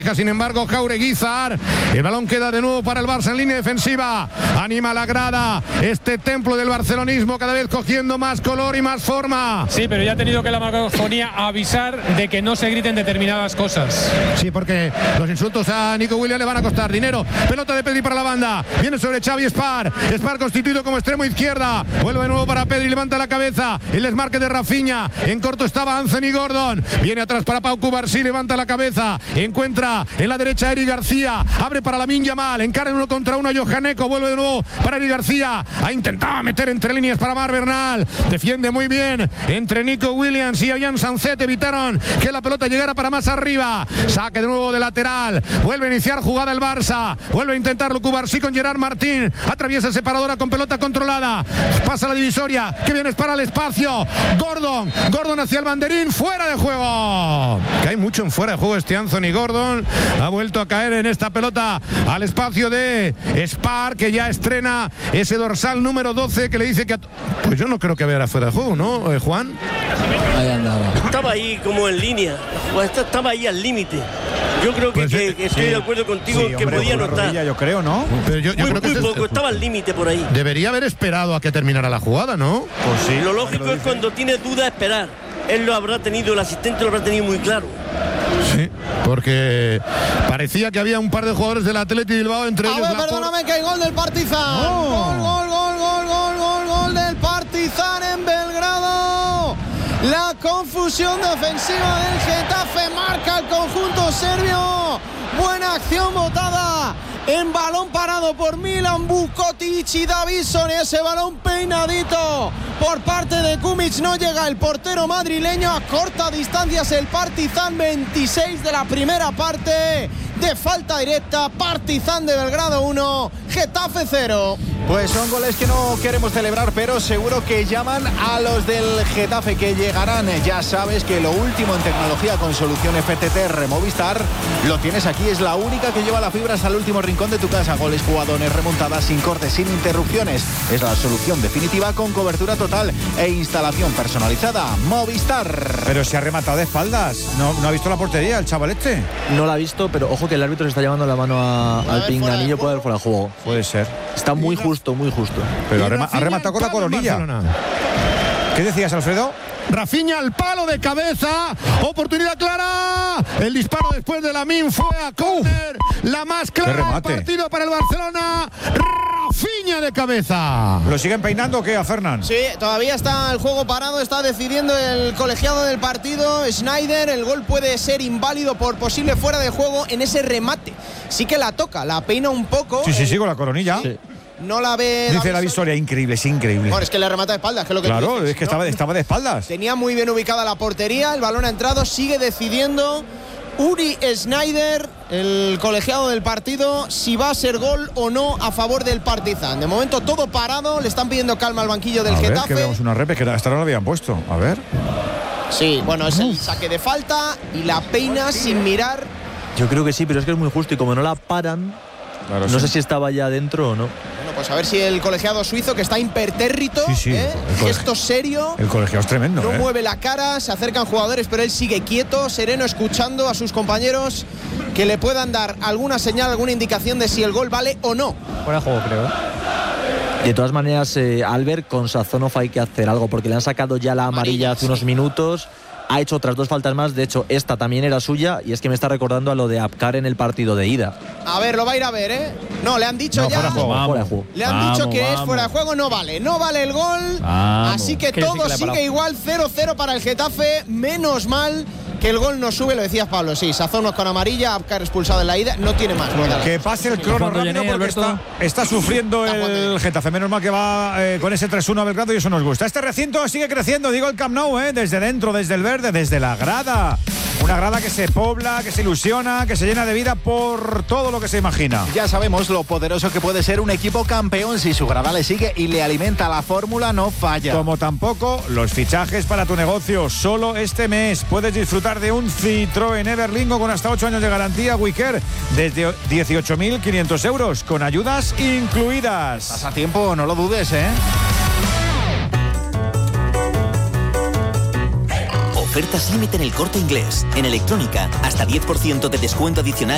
Sin embargo, Jaureguizar, el balón queda de nuevo para el Barça en línea defensiva. Anima la grada, este templo del barcelonismo cada vez cogiendo más color y más forma. Sí, pero ya ha tenido que la megafonía avisar de que no se griten determinadas cosas. Sí, porque los insultos a Nico Williams le van a costar dinero. Pelota de Pedri para la banda, viene sobre Xavi Espar constituido como extremo izquierda. Vuelve de nuevo para Pedri, levanta la cabeza. El desmarque de Rafinha, en corto estaba Anthony Gordon. Viene atrás para Pau Cubarsí, levanta la cabeza. Encuentra en la derecha Eric García, abre para Lamine Yamal, encara en 1 contra 1 a Johaneco, vuelve de nuevo para Eric García, ha intentado meter entre líneas para Mar Bernal, defiende muy bien entre Nico Williams y Ollán Sancet, evitaron que la pelota llegara para más arriba, saque de nuevo de lateral, vuelve a iniciar jugada el Barça, vuelve a intentarlo Cubarsí con Gerard Martín, atraviesa separadora con pelota controlada, pasa la divisoria, que viene es para el espacio, Gordon hacia el banderín, fuera de juego, que hay mucho en fuera de juego este Anthony Gordon. Ha vuelto a caer en esta pelota al espacio de Spar, que ya estrena ese dorsal número 12 que le dice que... Pues yo no creo que vea fuera de juego, ¿no, Juan? Ahí andaba. Estaba ahí como en línea, pues estaba ahí al límite. Yo creo que estoy de acuerdo contigo, sí, que hombre, podía notar. Yo creo, ¿no? Pero yo creo que muy poco, estaba al límite por ahí. Debería haber esperado a que terminara la jugada, ¿no? Pues sí. Lo lógico es cuando tienes duda esperar. Él lo habrá tenido, el asistente lo habrá tenido muy claro. Sí, porque parecía que había un par de jugadores del Athletic Bilbao, entre ellos. Perdóname, que hay gol del Partizan. Gol del Partizan en Belgrado. La confusión defensiva del Getafe marca el conjunto serbio. Buena acción botada en balón parado por Milan Vukotic y Davison. Ese balón peinadito por parte de Kumic, no llega el portero madrileño. A corta distancia es el Partizan, 26 de la primera parte de falta directa. Partizan de Belgrado 1, Getafe 0. Pues son goles que no queremos celebrar, pero seguro que llaman a los del Getafe, que llegarán. Ya sabes que lo último en tecnología con solución FTT Removistar lo tienes aquí. Es la única que lleva la fibra hasta el último rincón de tu casa. Goles, jugadones, remontadas, sin cortes, sin interrupciones. Es la solución definitiva con cobertura total e instalación personalizada. Movistar. Pero se ha rematado de espaldas. ¿No ha visto la portería el chaval este? No la ha visto, pero ojo que el árbitro se está llevando la mano al pinganillo. Puede haber fuera de juego. Puede ser. Está muy justo, muy justo. Pero ha rematado con la coronilla. ¿Qué decías, Alfredo? Rafinha al palo de cabeza, oportunidad clara, el disparo después de Lamine fue a córner, la más clara del partido para el Barcelona. Rafinha de cabeza. ¿Lo siguen peinando o qué a Fernan? Sí, todavía está el juego parado, está decidiendo el colegiado del partido, Schneider. El gol puede ser inválido por posible fuera de juego en ese remate. Sí que la toca, la peina un poco. Sí, con la coronilla. Sí. No la ve. Dice la visoria, increíble, es increíble. Bueno, es que le remata de espaldas, que es lo que claro, dices, es que ¿no? estaba de espaldas. Tenía muy bien ubicada la portería, el balón ha entrado, sigue decidiendo Uri Schneider, el colegiado del partido, si va a ser gol o no a favor del Partizan. De momento todo parado, le están pidiendo calma al banquillo del Getafe. Que veamos una repe, que hasta ahora no lo habían puesto. A ver. Sí, bueno, es el saque de falta y la peina sin mirar. Yo creo que sí, pero es que es muy justo y como no la paran, claro, no sé si estaba ya dentro o no. Bueno, pues a ver si el colegiado suizo, que está impertérrito, gesto serio. El colegiado es tremendo. No mueve la cara, se acercan jugadores, pero él sigue quieto, sereno, escuchando a sus compañeros que le puedan dar alguna señal, alguna indicación de si el gol vale o no. Fuera de juego, creo. De todas maneras, Albert, con Sazonov hay que hacer algo, porque le han sacado ya la amarilla hace unos minutos. Ha hecho otras 2 faltas más, de hecho esta también era suya, y es que me está recordando a lo de Apcar en el partido de ida. A ver, lo va a ir a ver, ¿eh? No, le han dicho ya. Fuera de juego. Le han dicho que es fuera de juego, no vale el gol. Así que todo sigue igual, 0-0 para el Getafe. Menos mal que el gol no sube, lo decías, Pablo. Sí, Sazonov con amarilla, Apcar expulsado en la ida, no tiene más. Que pase el crono rápido, porque está sufriendo el Getafe. Menos mal que va con ese 3-1 a Belgrado, y eso nos gusta. Este recinto sigue creciendo, digo el Camp Nou, desde dentro, desde el verde, desde la grada. Una grada que se pobla, que se ilusiona, que se llena de vida por todo lo que se imagina. Ya sabemos lo poderoso que puede ser un equipo campeón si su grada le sigue y le alimenta. La fórmula no falla. Como tampoco los fichajes para tu negocio. Solo este mes puedes disfrutar de un Citroën Everlingo con hasta 8 años de garantía Wicker desde 18.500 euros, con ayudas incluidas. Estás a tiempo, no lo dudes, Ofertas límite en El Corte Inglés. En electrónica, hasta 10% de descuento adicional